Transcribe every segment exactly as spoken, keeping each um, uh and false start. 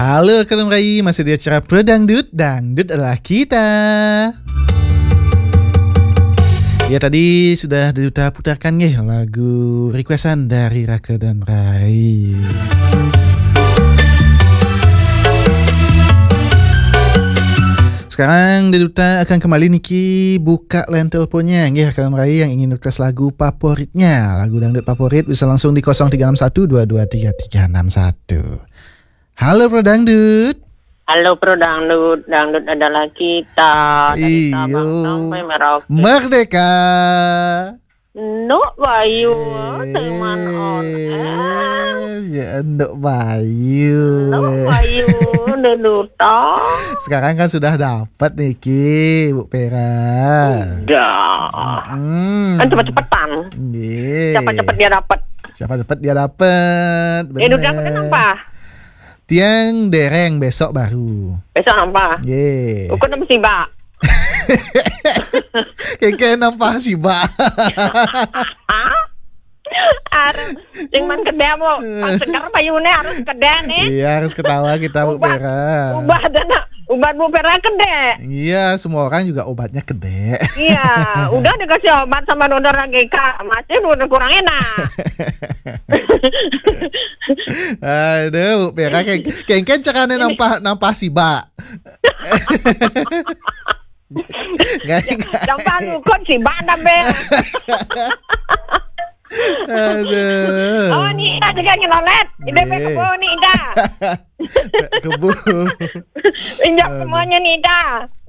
Halo kalian Rai, masih di acara Pro Dangdut, Dangdut adalah kita. Ya tadi sudah Duta putarkan ya lagu requestan dari Raka dan Rai. Sekarang Duta akan kembali Niki buka line teleponnya ya kalian Rai yang ingin request lagu favoritnya, lagu dangdut favorit bisa langsung di nol tiga enam satu dua dua tiga tiga enam satu. Halo Pro Dangdut. Halo Pro Dangdut, Dangdut adalah kita. Dari Sabang sampai Merauke. Merdeka. Nduk Bayu, teman on air. Ya Nduk Bayu. Nduk Bayu, Duta. Sekarang kan sudah dapat Niki, Bu Pera. Udah. Hmm. Kan cepet-cepetan. Yeah. Cepet-cepet dia dapat. Siapa dapat dia dapat. Eh Duta kan apa? Tiang dereng besok baru. Besok nampak. Ye. Ukur nama si Mbak. Kayak nampak si Mbak. Harus cuman kedai mau sekarang payune harus kedai nih. Iya harus ketawa kita Bu Pera. Ubah dana, ubah Bu Pera kedai. Iya semua orang juga obatnya kedai. Iya, udah dikasih obat sama dokter G K, masih udah kurang enak. Aduh Bu Pera kayak kayak caranya nampak nampak si Mbak. Nampak nukun si Mbak nambe. Aduh. Oh ni Ida juga ngelolet. Ida yeah. Kebo ni Ida. Kebo. Injak semuanya ni Ida.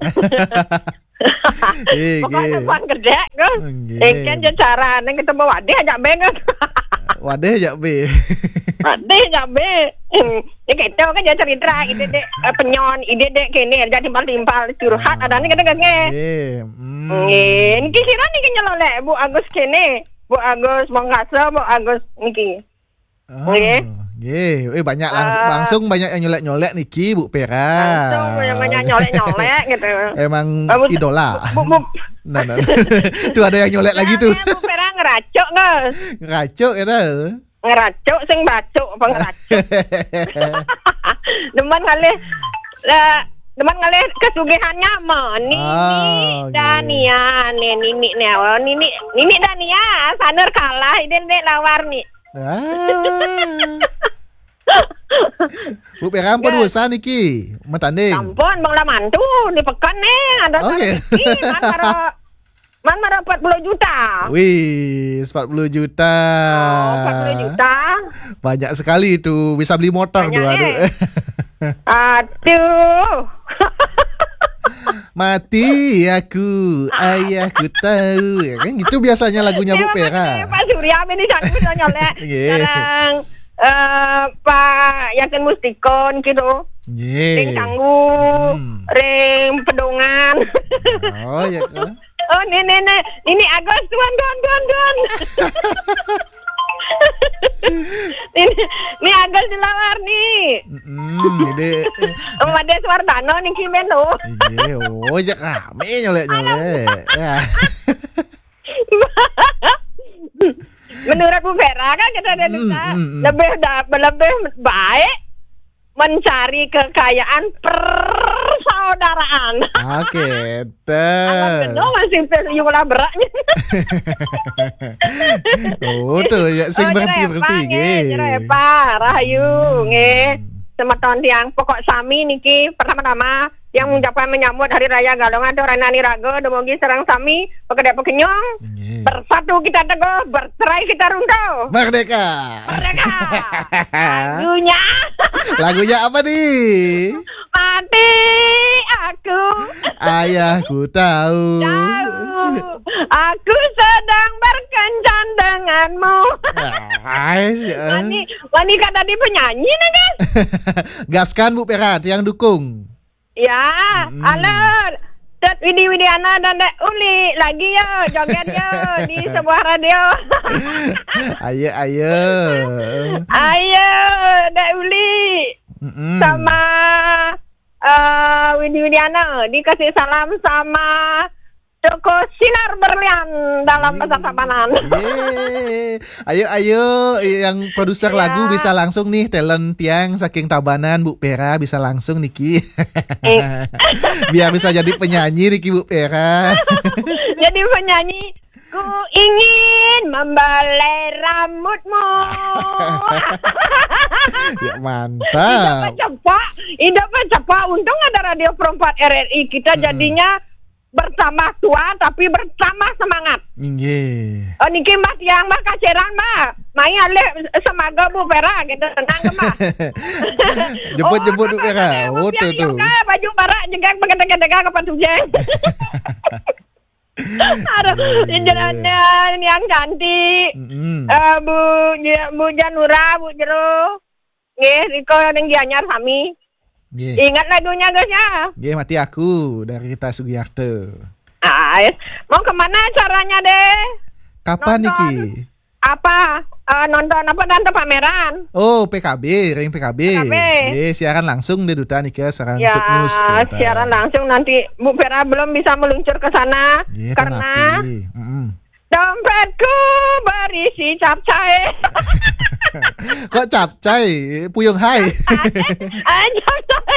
Pokoknya bukan kerja kan. Ikan je cara neng ketemu wadah ajak bengen. Wadah ajak be. Wadah ajak be. Ya gitu kan dia cerita ide dek penyon ide dek kene jadi timpal-timpal curhat ada ni kadang-kadang. Nggih. Nggih, niki sira niki nyelolek Bu Agus kene. Bu Agus Mongkasa, Bu Agus niki. Nggih. Nggih, eh banyak langsung, uh, langsung banyak yang nyolek-nyolek niki Bu Pera. Langsung banyak nyolek-nyolek gitu. Emang uh, idola. Bu, bu, bu. Nah, nah. Tuh ada yang nyolek lagi tuh. Bu Pera ngeracuk guys. Ngeracuk ya dah. Ngeracuk sing bacuk apa ngeracuk. Demen kali lah Demen kali kesugihannya mah Nini oh, Dania nih Nini nih oh, Nini Nini Dania saner kalah ide dek lawar nih. Ah. Bu Pera ampun ya. Usaha niki metanding. Ampun bang lamantu di pekan nih ada oh, okay. Man maro man maro empat puluh juta. Wih, empat puluh juta. Oh, empat puluh juta. Banyak sekali itu bisa beli motor banyak dua. Eh. Aduh. Mati aku, ayahku tahu. Ya kan gitu biasanya lagunya Bu Pera. Pak Surya ini sangat bisa nyolek. Sekarang uh, Pak Yakin Mustikon gitu. Ring Tangguh, hmm. Ring Pedongan. Oh ya kan. Oh ini ini ini Agus tuan tuan tuan tuan. ini ini Agus dilawar nih. Hmm, ide. Oh, ada Suwardano nih Kimeno. Iya, oh jak rame nyolek-nyolek. Ya. Menurut Bu Vera kan kita ada mm, mm, lebih lebih baik mencari kekayaan persaudaraan. Oke, dah. Anak masih peyulah beratnya. Oh tuh ya sing oh, berarti-berarti nggih. Jere Pak Rahayu nggih. Semeton tiang pokok sami niki pertama-tama yang mengucapkan menyambut Hari Raya Galungan Dorana Nirago dumugi sareng sami pekedek pekenyong. Yeah. Bersatu kita teguh, bercerai kita runtuh. Merdeka. Merdeka. Lagunya. Lagunya apa nih? Mati aku. Ayahku tahu. Tahu. Aku sedang berkencan denganmu. Guys, Wani, wani kan tadi penyanyi nih kan? Gaskan Bu Pera, yang dukung. Ya, hmm. Halo, Dek Widi Widiana dan Dek Uli lagi yo joget yo di sebuah radio. Ayo, ayo. Ayo, Dek Uli mm-mm. sama uh, Widi Widiana dikasih salam sama Toko Sinar Berlian dalam Pasar Tabanan. Yeay. Ayo ayo yang produser Iya. lagu bisa langsung nih talent tiang saking Tabanan Bu Pera bisa langsung Niki. Eh. Biar bisa jadi penyanyi Niki Bu Pera. Jadi penyanyi, ku ingin membalai rambutmu. Ya Hidup mantap. cepat, hidup cepat. Untung ada Radio Perempat R R I. Kita jadinya bertambah tua tapi bertambah semangat. Nggih. Oh niki Mas yang mah kaceran mah. Mai ale semaga Bu Pera gitu tenang ke mah. Jemput-jemput Bu Pera. Oh tuh tuh. Baju barak juga pakai-pakai ke Patujeng. Aduh, jalannya yang cantik. Mm-mm. Eh, Bu Bu Janura, Bu Jero. Nggih, iko ning Gianyar sami. Nggih. Ingat lagunya guys ya. Nggih mati aku dari Rita Sugiyarto. Ah, yes. Mau kemana caranya deh? Kapan Nonton. Niki? Apa? Eh, nonton apa dan pameran? Oh, P K B, ring P K B. P K B. Nggih, siaran langsung deh Duta Niki sekarang Ya, Putmus. siaran langsung nanti Bu Vera belum bisa meluncur ke sana Nggih, karena tenapi. Mm-mm. dompetku berisi capcay. Kok capcay? Puyung hai. Ah, capcay.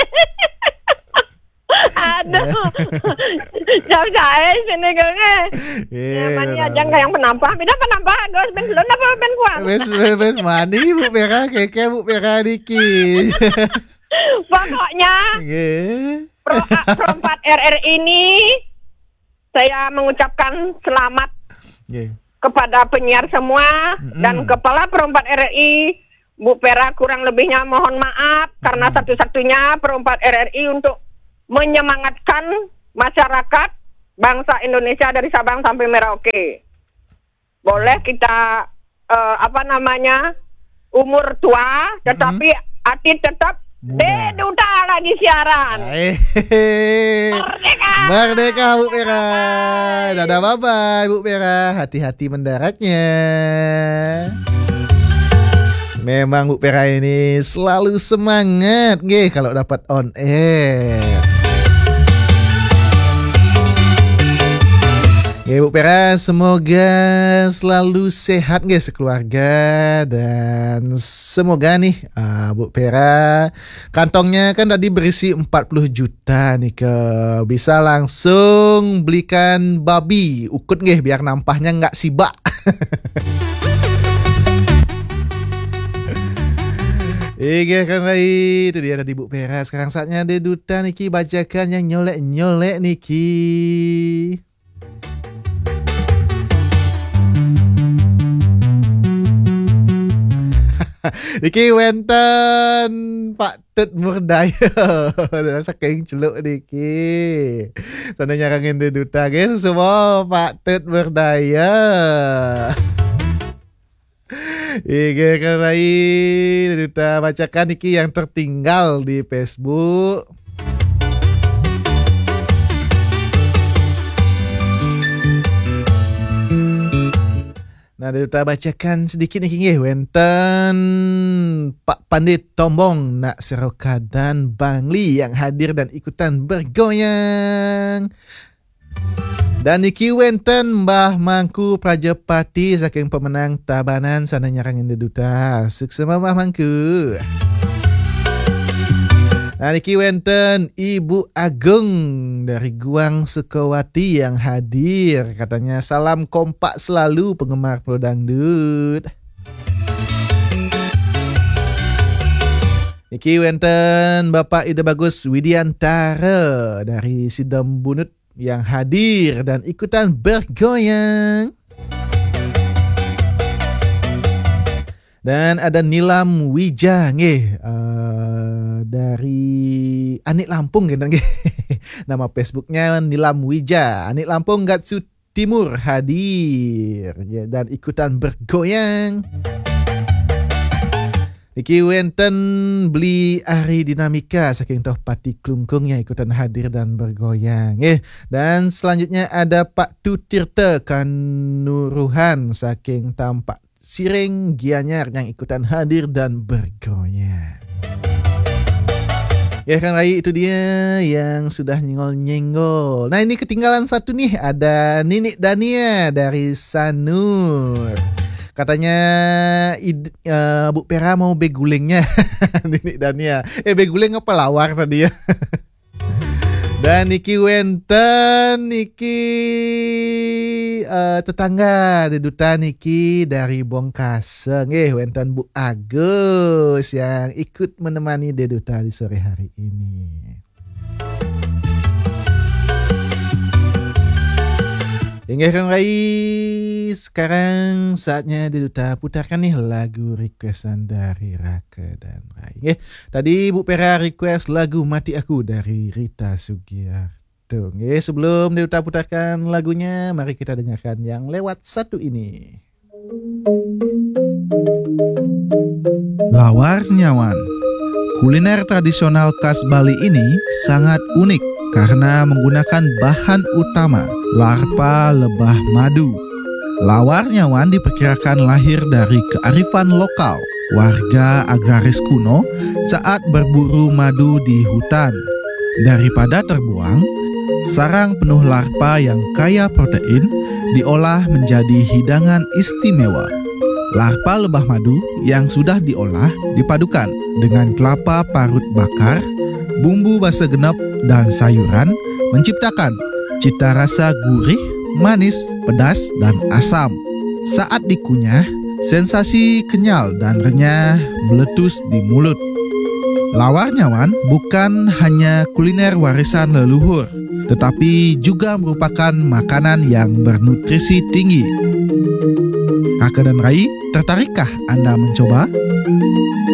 Aduh, capcay sini gue. Ya, mani aja nggak yang penampah. Beda penampah, gue ben belum apa ben kuat. Ben ben ben mani Bu Pera keke Bu Pera Niki. Pokoknya Nggih. Pro, Perempat R R ini saya mengucapkan selamat Nggih. kepada penyiar semua Mm-mm. dan kepala Perempat R R I Bu Pera kurang lebihnya mohon maaf karena satu-satunya Perempat R R I untuk menyemangatkan masyarakat bangsa Indonesia dari Sabang sampai Merauke. Boleh kita eh, apa namanya umur tua tetapi hati tetap Muda. Deduta lagi siaran. Eh, Merdeka. Merdeka Bu Pera. Dadah bye bye Bu Pera. Hati-hati mendaratnya. Memang Bu Pera ini selalu semangat nggih kalau dapat on air. Ya Bu Pera, semoga selalu sehat guys sekeluarga dan semoga nih uh, Bu Pera kantongnya kan tadi berisi empat puluh juta nih ke bisa langsung belikan babi ukut nggih biar nampahnya nggak sibak. Iya kan Rai, itu dia tadi Bu Pera. Sekarang saatnya ada Duta Niki bacakan yang nyolek-nyolek Niki. Niki wenten Pak Tut Murdaya dan saking celuk Niki. Sana nyarangin di Duta guys semua Pak Tut Murdaya. Iya kan Rai, Duta bacakan Niki yang tertinggal di Facebook. Nah, Duta bacakan sedikit nih nggih wenten Pak Pandit Tombong nak Seroka dan Bangli yang hadir dan ikutan bergoyang. Dan niki wenten Mbah Mangku Prajapati saking pemenang Tabanan sana nyarangin Duta. Sukses Mbah Mangku. Nah, niki wenten Ibu Agung dari Guang Sukawati yang hadir. Katanya salam kompak selalu penggemar Pro Dangdut. Niki wenten Bapak Ida Bagus Widiantara dari Sidom Bunut yang hadir dan ikutan bergoyang. Dan ada Nilam Wija nggih uh, dari Anik Lampung gitu nggih. Nama Facebooknya Nilam Wija. Anik Lampung Gatsu Timur hadir ya, dan ikutan bergoyang. Niki wenten beli Ari Dinamika saking toh Pati Klungkung yang ikutan hadir dan bergoyang. Eh, dan selanjutnya ada Pak Tutirta Kanuruhan saking Tampak Siring Gianyar yang ikutan hadir dan bergoyang. Ya kan Rai, itu dia yang sudah nyenggol-nyenggol. Nah ini ketinggalan satu nih, ada Ninik Dania dari Sanur. Katanya id, uh, Bu Pera mau begulingnya. Ninik Dania. Eh beguling apa lawar tadi ya? Dan Niki Wenten, Niki uh, tetangga di Duta Niki dari Bongkaseng. Eh Wenten Bu Agus yang ikut menemani di Duta di sore hari ini. Hingga kan Rai, sekarang saatnya di Duta putarkan nih lagu requestan dari Raka dan Rai. Nggih, tadi Bu Pera request lagu Mati Aku dari Rita Sugiarto. Nggih, sebelum di Duta putarkan lagunya, mari kita dengarkan yang lewat satu ini. Lawar Nyawan. Kuliner tradisional khas Bali ini sangat unik karena menggunakan bahan utama larva lebah madu. Lawar Nyawan diperkirakan lahir dari kearifan lokal warga agraris kuno saat berburu madu di hutan. Daripada terbuang, sarang penuh larva yang kaya protein diolah menjadi hidangan istimewa. Larva lebah madu yang sudah diolah dipadukan dengan kelapa parut bakar, bumbu basa genep, dan sayuran menciptakan cita rasa gurih, manis, pedas, dan asam. Saat dikunyah, sensasi kenyal dan renyah meletus di mulut. Lawar Nyawan bukan hanya kuliner warisan leluhur, tetapi juga merupakan makanan yang bernutrisi tinggi. Raka dan Rai, tertarikkah Anda mencoba?